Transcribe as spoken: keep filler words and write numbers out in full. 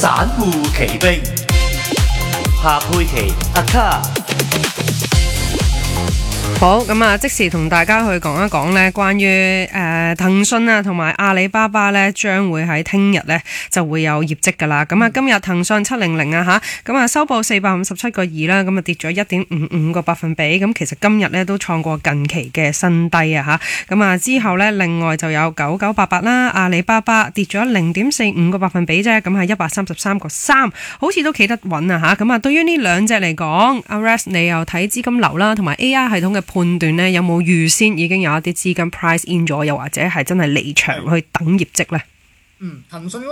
散戶奇兵，夏佩琪阿卡。 好咁啊！即時同大家去講一講咧，關於誒騰訊啊同埋阿里巴巴咧，將會喺聽日咧就會有業績噶啦。咁啊，今日騰訊七零零啊吓，咁啊收報四百五十七個二啦，咁啊跌咗一點五五個百分比。咁其實今日咧都創過近期嘅新低啊吓。咁啊之後咧，另外就有九九八八啦，阿里巴巴跌咗零點四五個百分比啫，咁係一百三十三個三，好似都企得穩啊吓。咁啊，對於呢兩隻嚟講，阿 Res 你又睇資金流啦，同埋 A I 系統嘅判斷呢，有冇預先已經有一啲資金 price in 咗，又或者係真係離場去等業績呢？ 嗯，騰訊